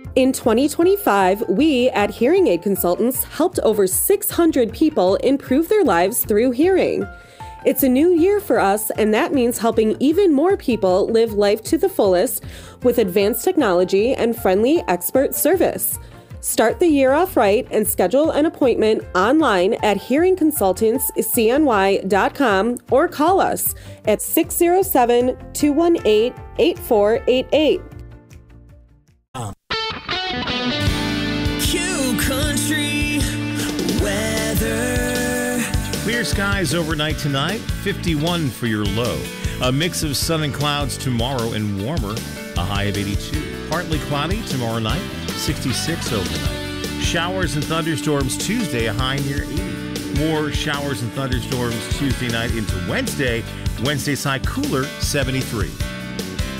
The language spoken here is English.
In 2025, we at Hearing Aid Consultants helped over 600 people improve their lives through hearing. It's a new year for us, and that means helping even more people live life to the fullest with advanced technology and friendly expert service. Start the year off right and schedule an appointment online at hearingconsultantscny.com or call us at 607-218-8488. Q Country weather. Clear skies overnight tonight, 51 for your low. A mix of sun and clouds tomorrow and warmer, a high of 82. Partly cloudy tomorrow night, 66 overnight. Showers and thunderstorms Tuesday, a high near 80. More showers and thunderstorms Tuesday night into Wednesday. Wednesday's high cooler, 73.